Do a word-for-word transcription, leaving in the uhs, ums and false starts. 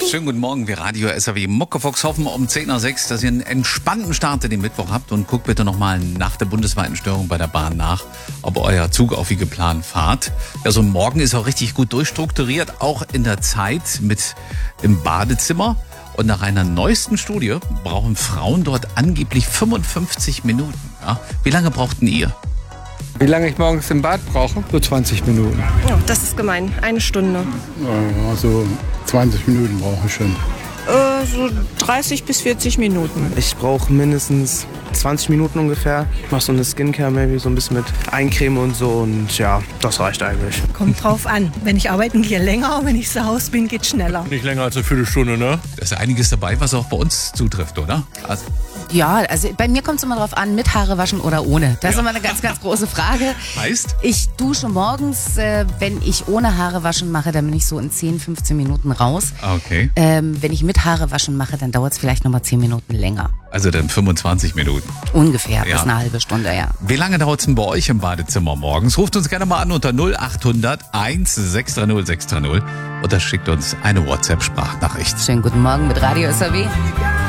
Schönen guten Morgen, wir Radio S R W Muckefuchs hoffen um zehn Uhr sechs, dass ihr einen entspannten Start in den Mittwoch habt und guckt bitte nochmal nach der bundesweiten Störung bei der Bahn nach, ob euer Zug auch wie geplant fahrt. Ja, so ein Morgen ist auch richtig gut durchstrukturiert, auch in der Zeit mit im Badezimmer. Und nach einer neuesten Studie brauchen Frauen dort angeblich fünfundfünfzig Minuten. Ja? Wie lange brauchten ihr? Wie lange ich morgens im Bad brauche? So zwanzig Minuten. Ja, das ist gemein. Eine Stunde. Also zwanzig Minuten brauche ich schon. Äh, so dreißig bis vierzig Minuten. Ich brauche mindestens zwanzig Minuten ungefähr. Ich mache so eine Skincare, maybe so ein bisschen mit Eincreme und so. Und ja, das reicht eigentlich. Kommt drauf an. Wenn ich arbeiten gehe, länger. Wenn ich zu Hause bin, geht schneller. Nicht länger als eine Viertelstunde, ne? Da ist einiges dabei, was auch bei uns zutrifft, oder? Also Ja, also bei mir kommt es immer drauf an, mit Haare waschen oder ohne. Das ist immer eine ganz, ganz große Frage. Heißt? Ich dusche morgens, äh, wenn ich ohne Haare waschen mache, dann bin ich so in zehn, fünfzehn Minuten raus. Okay. Ähm, wenn ich mit Haare waschen mache, dann dauert es vielleicht nochmal zehn Minuten länger. Also dann fünfundzwanzig Minuten. Ungefähr, Ja. bis eine halbe Stunde, ja. Wie lange dauert es denn bei euch im Badezimmer morgens? Ruft uns gerne mal an unter null acht hundert eins sechs drei null sechs drei null oder schickt uns eine WhatsApp-Sprachnachricht. Schönen guten Morgen mit Radio S R W.